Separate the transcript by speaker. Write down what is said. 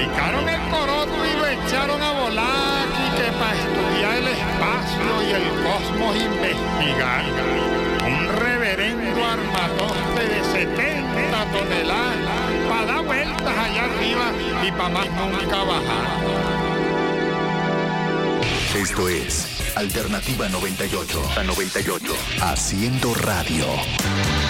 Speaker 1: fabricaron el coroto y lo echaron a volar y que para estudiar el espacio y el cosmos investigar. Un reverendo armatoste de 70 toneladas para dar vueltas allá arriba y para más nunca bajar.
Speaker 2: Esto es Alternativa 98. A 98. Haciendo radio.